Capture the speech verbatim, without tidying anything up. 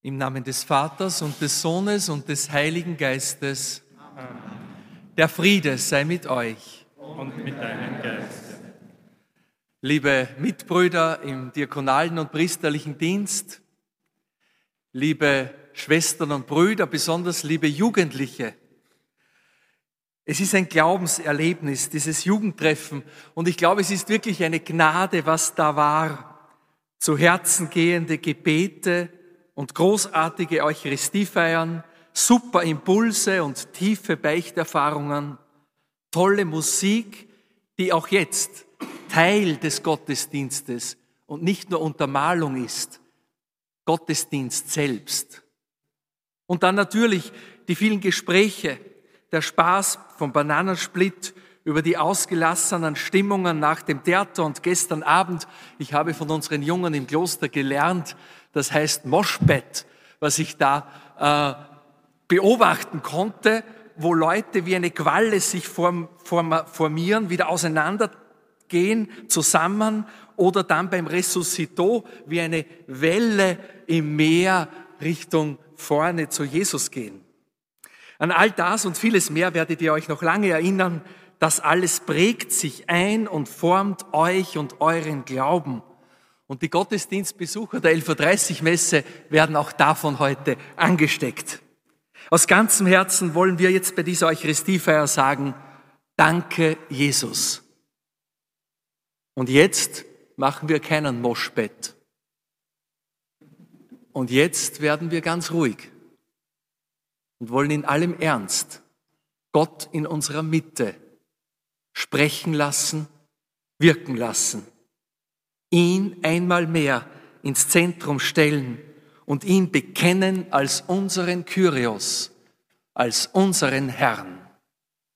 Im Namen des Vaters und des Sohnes und des Heiligen Geistes. Amen. Der Friede sei mit euch. Und mit deinem Geist. Liebe Mitbrüder im diakonalen und priesterlichen Dienst, liebe Schwestern und Brüder, besonders liebe Jugendliche. Es ist ein Glaubenserlebnis, dieses Jugendtreffen. Und ich glaube, es ist wirklich eine Gnade, was da war. Zu Herzen gehende Gebete und großartige Eucharistiefeiern, super Impulse und tiefe Beichterfahrungen, tolle Musik, die auch jetzt Teil des Gottesdienstes und nicht nur Untermalung ist, Gottesdienst selbst. Und dann natürlich die vielen Gespräche, der Spaß vom Bananensplit über die ausgelassenen Stimmungen nach dem Theater und gestern Abend, ich habe von unseren Jungen im Kloster gelernt, das heißt Moshpit, was ich da äh, beobachten konnte, wo Leute wie eine Qualle sich form, form, formieren, wieder auseinandergehen, zusammen oder dann beim Resuscito wie eine Welle im Meer Richtung vorne zu Jesus gehen. An all das und vieles mehr werdet ihr euch noch lange erinnern. Das alles prägt sich ein und formt euch und euren Glauben. Und die Gottesdienstbesucher der elf Uhr dreißig Messe werden auch davon heute angesteckt. Aus ganzem Herzen wollen wir jetzt bei dieser Eucharistiefeier sagen, danke Jesus. Und jetzt machen wir keinen Moshpit. Und jetzt werden wir ganz ruhig und wollen in allem Ernst Gott in unserer Mitte sprechen lassen, wirken lassen, ihn einmal mehr ins Zentrum stellen und ihn bekennen als unseren Kyrios, als unseren Herrn.